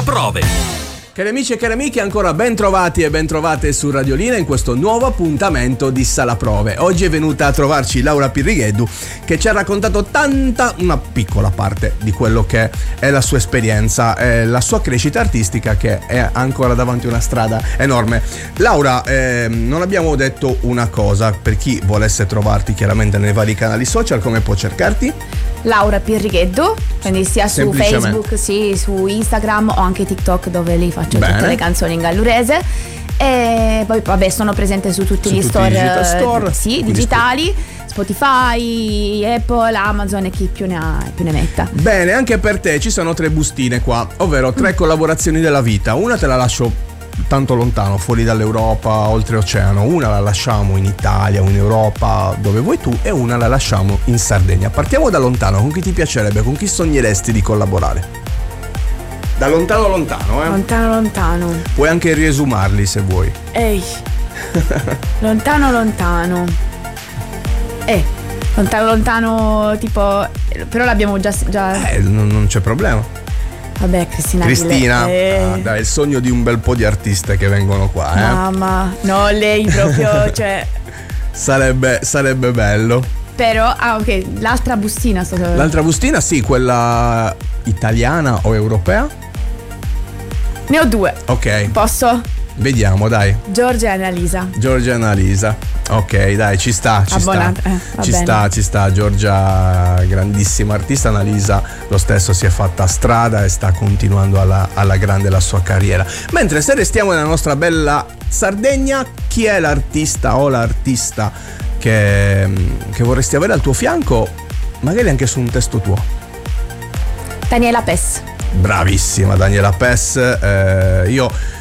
Prove. Cari amici e cari amiche, ancora ben trovati e ben trovate su Radiolina in questo nuovo appuntamento di Sala Prove. Oggi è venuta a trovarci Laura Pirrigheddu, che ci ha raccontato una piccola parte di quello che è la sua esperienza e la sua crescita artistica, che è ancora davanti una strada enorme. Laura, non abbiamo detto una cosa: per chi volesse trovarti chiaramente nei vari canali social, come può cercarti? Laura Pirrigheddu, quindi sia su Facebook, sì, su Instagram o anche TikTok, dove lì faccio tutte le canzoni in gallurese. E poi vabbè, sono presente su tutti gli store, sì, digitali, Spotify, Apple, Amazon e chi più ne ha più ne metta. Bene, anche per te ci sono 3 bustine qua, ovvero 3 collaborazioni della vita. Una te la lascio tanto lontano, fuori dall'Europa, oltreoceano. Una la lasciamo in Italia o in Europa, dove vuoi tu, e una la lasciamo in Sardegna. Partiamo da lontano. Con chi ti piacerebbe, con chi sogneresti di collaborare? Da lontano lontano, Lontano lontano. Puoi anche riesumarli se vuoi. Ehi. Lontano lontano. Lontano lontano, tipo, però l'abbiamo già... Non c'è problema. Vabbè, Cristina. Dai, il sogno di un bel po' di artiste che vengono qua, Mamma, no, lei proprio, cioè sarebbe bello. Però, ok, l'altra bustina. L'altra bustina, sì, quella italiana o europea? Ne ho 2. Ok. Posso? Vediamo, dai. Giorgia e Annalisa. Ok, dai, ci sta. Ci sta. Giorgia, grandissima artista. Annalisa lo stesso, si è fatta strada e sta continuando alla grande la sua carriera. Mentre se restiamo nella nostra bella Sardegna, chi è l'artista o l'artista che vorresti avere al tuo fianco, magari anche su un testo tuo? Daniela Pes. Bravissima Daniela Pes. Io